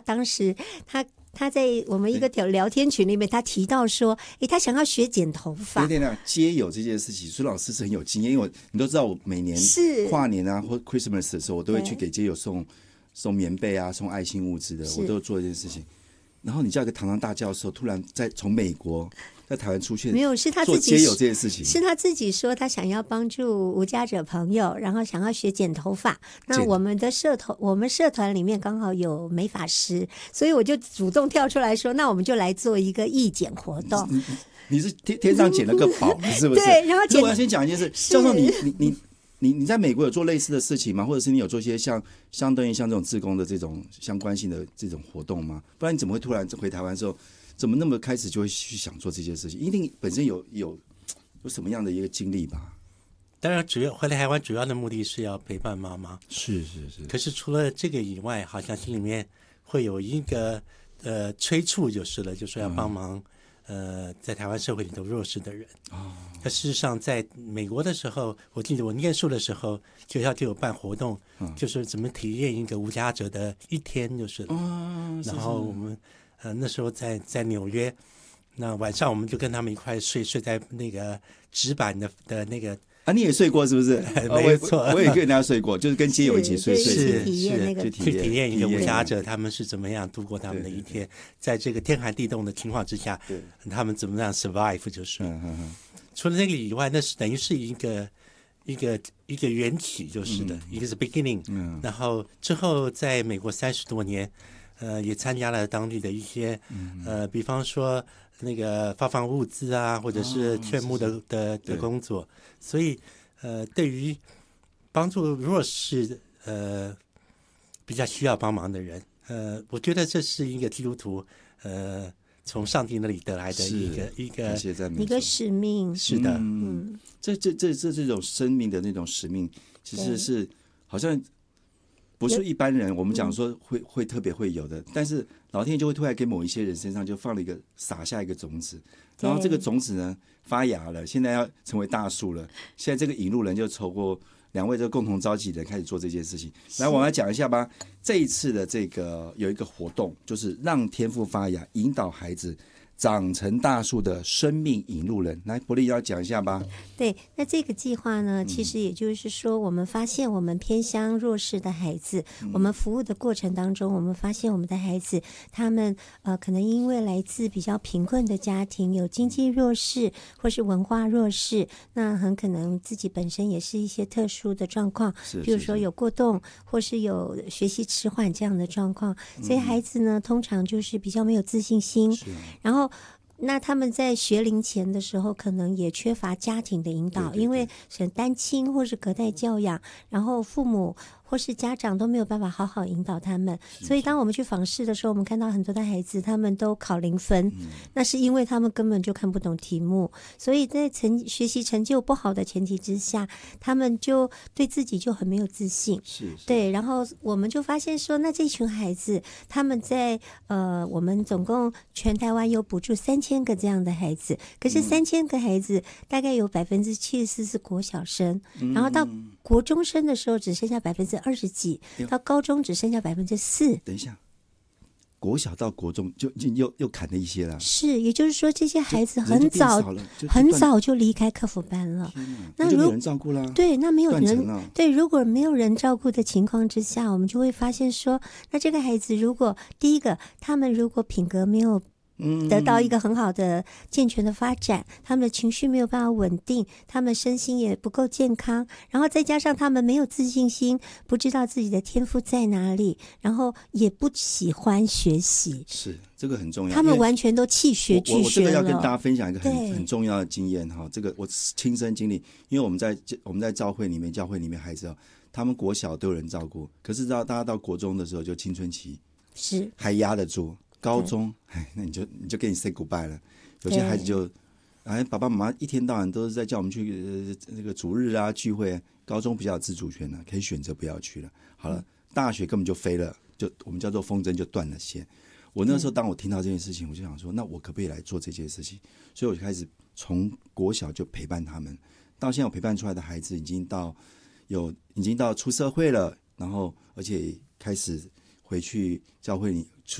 当时他在我们一个聊天群里面，他提到说，他想要学剪头发。 对，街友这件事情，苏老师是很有经验，因为你都知道，我每年跨年啊或 Christmas 的时候，我都会去给街友送棉被啊，送爱心物资的，我都有做这件事情。然后你叫一个堂堂大教授，突然从美国在台湾出现， 没有，是他自己做街友这件事情， 是他自己说他想要帮助无家者朋友，然后想要学剪头发。那我们社团里面刚好有美发师，所以我就主动跳出来说，那我们就来做一个义剪活动。 你是天上捡了个宝，是不是？ 对，然后我要先讲一件事，教授，你在美国有做类似的事情吗？或者是你有做一些相对应像这种志工的这种相关性的这种活动吗？不然你怎么会突然回台湾之后，怎么那么开始就会去想做这些事情？一定本身有什么样的一个经历吧？ 当然，回来台湾主要的目的是要陪伴妈妈。 是。 可是除了这个以外，好像心里面会有一个催促就是了，就说要帮忙。在台湾社会里头弱势的人。那事实上在美国的时候，我记得我念书的时候，学校就有办活动，就是怎么体验一个无家者的一天就是了。然后我们那时候在纽约，那晚上我们就跟他们一块睡在那个纸板的那个。 你也睡过是不是？ 没错， 我也跟人家睡过，就是跟街友一起睡， 去体验一个无家者他们是怎么样度过他们的一天，在这个天寒地冻的情况之下，他们怎么样 survive 就是。除了那个以外，那是等于是一个缘起就是的，一个是 beginning。然后之后在美国30多年，也参加了当地的一些比方说那个发放物资啊，或者是劝募的工作。所以对于帮助弱势比较需要帮忙的人，我觉得这是一个基督徒从上帝那里得来的一个使命。是的。 这种生命的那种使命，其实是好像不是一般人我们讲说会特别会有的，但是老天爷就会突然给某一些人身上就撒下一个种子，然后这个种子呢发芽了，现在要成为大树了。现在这个引路人就透过2位这个共同召集人开始做这件事情。来，我们来讲一下吧。这一次的这个有一个活动，就是让天赋发芽，引导孩子长成大树的生命引路人。来，伯利要讲一下吧。 对，那这个计划呢，其实也就是说，我们发现我们偏乡弱势的孩子，我们服务的过程当中，我们发现我们的孩子，他们可能因为来自比较贫困的家庭，有经济弱势或是文化弱势，那很可能自己本身也是一些特殊的状况，比如说有过动或是有学习迟缓这样的状况，所以孩子呢，通常就是比较没有自信心，然后那他们在学龄前的时候可能也缺乏家庭的引导，因为是单亲或是隔代教养，然后父母或是家长都没有办法好好引导他们，所以当我们去访视的时候，我们看到很多的孩子他们都考0分，那是因为他们根本就看不懂题目，所以在学习成就不好的前提之下，他们就对自己就很没有自信。对，然后我们就发现说，那这群孩子他们在我们总共全台湾有补助3000个这样的孩子，可是3000个孩子大概有74%是国小生，然后到国中生的时候只剩下20几，到高中只剩下4%。 等一下，国小到国中就又砍了一些了。是， 也就是说这些孩子很早就离开课辅班了。 那就没有人照顾了。 对，那没有人对，如果没有人照顾的情况之下，我们就会发现说，那这个孩子如果第一个，他们如果品格没有得到一个很好的健全的发展，他们的情绪没有办法稳定，他们身心也不够健康，然后再加上他们没有自信心，不知道自己的天赋在哪里，然后也不喜欢学习。 是，这个很重要， 他们完全都弃学拒学了。 我这个要跟大家分享一个很重要的经验哈，这个我亲身经历，因为我们在教会里面孩子他们国小都有人照顾，可是大家到国中的时候就青春期是还压得住，高中那你就跟你 say goodbye 了。有些孩子就爸爸妈妈一天到晚都是在叫我们去那个主日啊聚会，高中比较有自主权了，可以选择不要去了。好了，大学根本就飞了，就我们叫做风筝就断了线。我那时候当我听到这件事情，我就想说，那我可不可以来做这件事情？所以我就开始从国小就陪伴他们，到现在我陪伴出来的孩子已经到出社会了，然后而且开始回去教会里